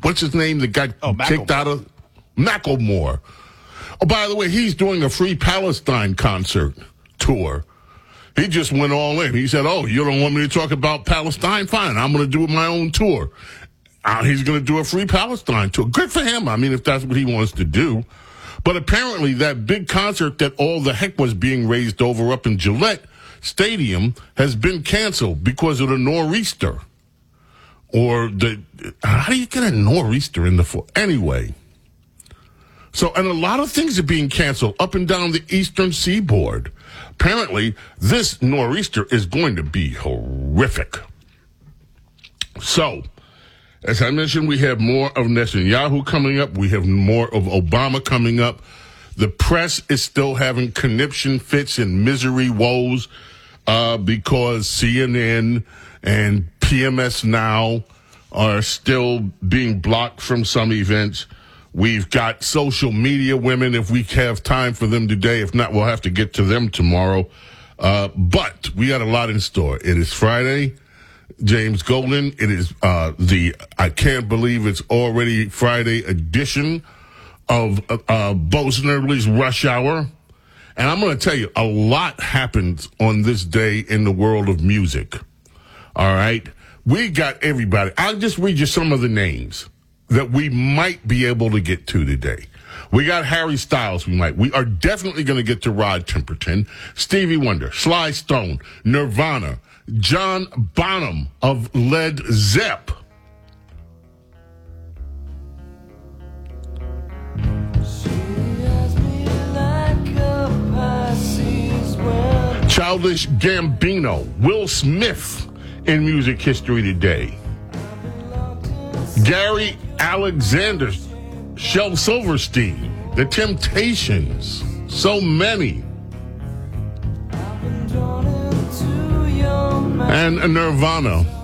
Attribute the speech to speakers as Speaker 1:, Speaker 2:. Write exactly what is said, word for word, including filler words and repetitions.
Speaker 1: what's his name that got
Speaker 2: Oh,
Speaker 1: kicked out of Macklemore. Oh, by the way, he's doing a Free Palestine concert tour. He just went all in. He said, oh, you don't want me to talk about Palestine? Fine, I'm going to do my own tour. Uh, he's going to do a Free Palestine tour. Good for him. I mean, if that's what he wants to do. But apparently that big concert that all the heck was being raised over up in Gillette Stadium has been canceled because of the nor'easter. Or the, how do you get a nor'easter in the fall? Anyway. So, and a lot of things are being canceled up and down the eastern seaboard. Apparently, this nor'easter is going to be horrific. So, as I mentioned, we have more of Netanyahu coming up. We have more of Obama coming up. The press is still having conniption fits and misery woes uh, because C N N and P M S Now are still being blocked from some events. We've got social media women, if we have time for them today. If not, we'll have to get to them tomorrow. Uh, but we got a lot in store. It is Friday. James Golden. It is uh, the, I can't believe it's already Friday edition of uh, Bose and Early's Rush Hour. And I'm going to tell you, a lot happens on this day in the world of music. All right? We got everybody. I'll just read you some of the names that we might be able to get to today. We got Harry Styles, we might. We are definitely going to get to Rod Temperton, Stevie Wonder, Sly Stone, Nirvana, John Bonham of Led Zepp. Childish Gambino, Will Smith in music history today. Gary Alexander, Shel Silverstein, The Temptations, so many. And Nirvana.